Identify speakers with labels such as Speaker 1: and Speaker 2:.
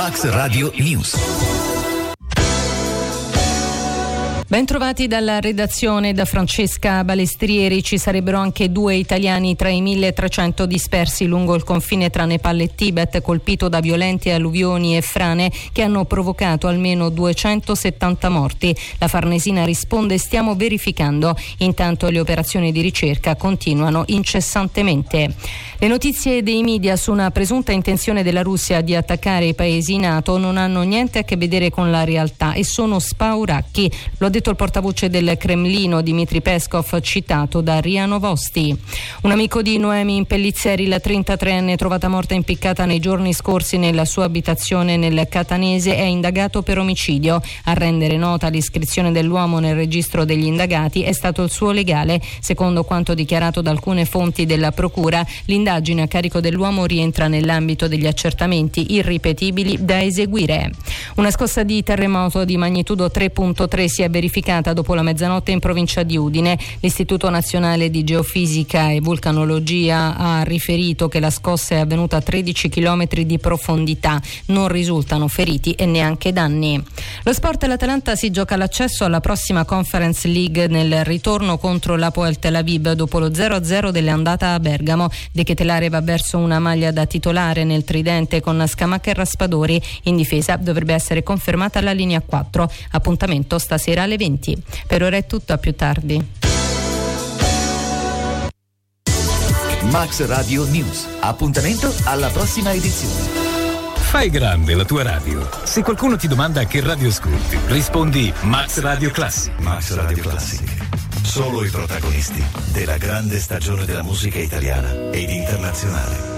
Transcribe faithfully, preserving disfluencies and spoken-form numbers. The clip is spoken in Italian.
Speaker 1: Max Radio News.
Speaker 2: Bentrovati dalla redazione, da Francesca Balestrieri. Ci sarebbero anche due italiani tra i milletrecento dispersi lungo il confine tra Nepal e Tibet, colpito da violente alluvioni e frane che hanno provocato almeno duecentosettanta morti. La Farnesina risponde: stiamo verificando. Intanto le operazioni di ricerca continuano incessantemente. Le notizie dei media su una presunta intenzione della Russia di attaccare i paesi NATO non hanno niente a che vedere con la realtà e sono spauracchi. Lo ha detto il portavoce del Cremlino Dmitry Peskov, citato da R I A Novosti. Un amico di Noemi Pellizzeri, la trentatreenne trovata morta impiccata nei giorni scorsi nella sua abitazione nel Catanese, è indagato per omicidio. A rendere nota l'iscrizione dell'uomo nel registro degli indagati è stato il suo legale. Secondo quanto dichiarato da alcune fonti della procura, l'indagine a carico dell'uomo rientra nell'ambito degli accertamenti irripetibili da eseguire. Una scossa di terremoto di magnitudo tre virgola tre si è verificata dopo la mezzanotte in provincia di Udine. L'Istituto Nazionale di Geofisica e Vulcanologia ha riferito che la scossa è avvenuta a tredici chilometri di profondità. Non risultano feriti e neanche danni. Lo sport: l'Atalanta si gioca l'accesso alla prossima Conference League nel ritorno contro l'Hapoel Tel Aviv dopo lo zero a zero dell'andata a Bergamo. De Ketelare va verso una maglia da titolare nel tridente con Scamacca e Raspadori. In difesa dovrebbe essere confermata la linea quattro. Appuntamento stasera alle venti. Per ora è tutto, a più tardi.
Speaker 1: Max Radio News. Appuntamento alla prossima edizione.
Speaker 3: Fai grande la tua radio. Se qualcuno ti domanda che radio ascolti, rispondi Max Radio Classic.
Speaker 4: Max Radio Classic. Solo i protagonisti della grande stagione della musica italiana ed internazionale.